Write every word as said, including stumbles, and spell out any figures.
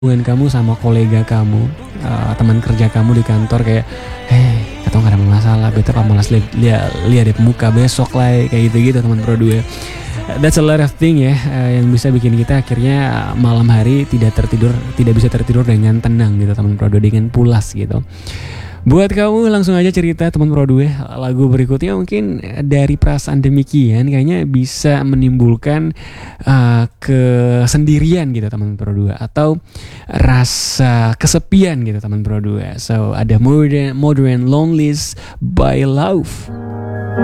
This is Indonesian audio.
hubungan kamu sama kolega kamu, eee, teman kerja kamu di kantor kayak, "Hei, katong ada masalah, beta pamalas liat lia lia det muka besok lai," kayak gitu-gitu teman Pro dua. That's a lot of thing ya, eee, yang bisa bikin kita akhirnya malam hari tidak tertidur tidak bisa tertidur dengan tenang gitu teman Pro dua, dengan pulas gitu. Buat kamu langsung aja cerita teman Pro dua, lagu berikutnya mungkin dari perasaan demikian kayaknya bisa menimbulkan, eee, kesendirian gitu teman Pro dua atau rasa kesepian gitu teman Pro dua. So ada Modern Modern Lonelies by Lauv.